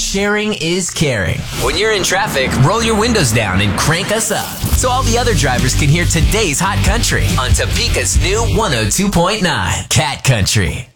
sharing is caring. When you're in traffic, roll your windows down and crank us up so all the other drivers can hear today's hot country on Topeka's new 102.9 Cat Country.